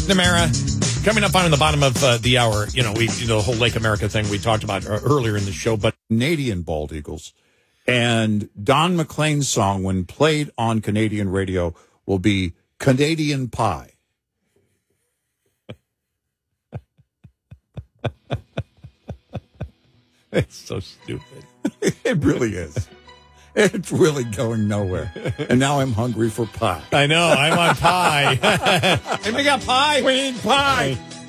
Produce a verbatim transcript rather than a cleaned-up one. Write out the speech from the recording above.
McNamara. Coming up on the bottom of uh, the hour, you know, we you know, the whole Lake America thing we talked about uh, earlier in the show, but Canadian bald eagles. And Don McLean's song, when played on Canadian radio, will be Canadian Pie. It's so stupid. It really is. It's really going nowhere. And now I'm hungry for pie. I know. I'm on pie. And we got pie. We eat pie.